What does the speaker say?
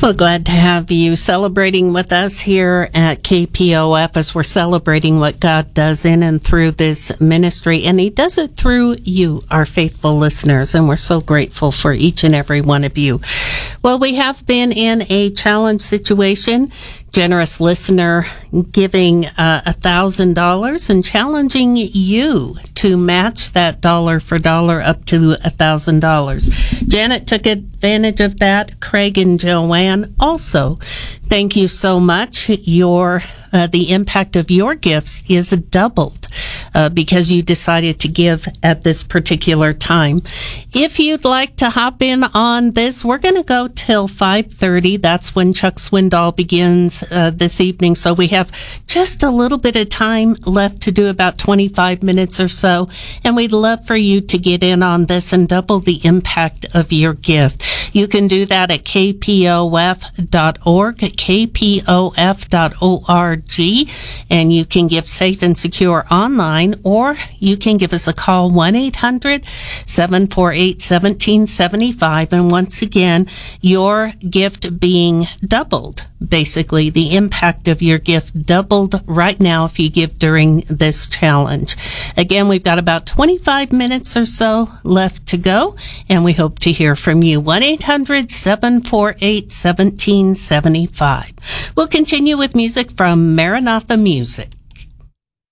Well, glad to have you celebrating with us here at KPOF as we're celebrating what God does in and through this ministry. And He does it through you, our faithful listeners. And we're so grateful for each and every one of you. Well, we have been in a challenge situation. Generous listener giving $1,000 and challenging you to match that dollar for dollar up to $1,000. Janet took advantage of that. Craig and Joanne also. Thank you so much. The impact of your gifts is doubled because you decided to give at this particular time. If you'd like to hop in on this, we're going to go till 5:30. That's when Chuck Swindoll begins this evening. So we have just a little bit of time left to do about 25 minutes or so. And we'd love for you to get in on this and double the impact of your gift. You can do that at kpof.org, kpof.org, and you can give safe and secure online, or you can give us a call, 1-800-748-1775. And once again, your gift being doubled. Basically, the impact of your gift doubled right now if you give during this challenge. Again, we've got about 25 minutes or so left to go, and we hope to hear from you. 1-800-748-1775. We'll continue with music from Maranatha Music.